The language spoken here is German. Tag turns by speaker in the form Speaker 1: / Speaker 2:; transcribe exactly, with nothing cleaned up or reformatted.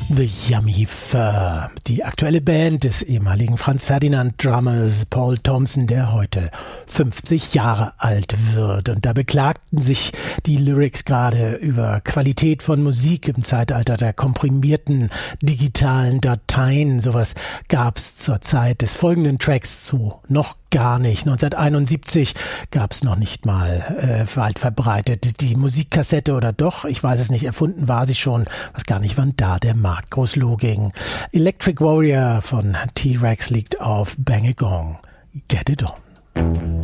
Speaker 1: The Yummy Fur, die aktuelle Band des ehemaligen Franz Ferdinand Drummers Paul Thompson, der heute fünfzig Jahre alt wird. Und da beklagten sich die Lyrics gerade über Qualität von Musik im Zeitalter der komprimierten digitalen Dateien. Sowas gab es zur Zeit des folgenden Tracks so noch gar nicht. neunzehnhunderteinundsiebzig gab es noch nicht mal äh, weit verbreitet die Musikkassette, oder doch, ich weiß es nicht, erfunden war sie schon, was gar nicht, wann da der Markt groß losging. Electric Warrior von T-Rex liegt auf Bang a Gong. Get it on.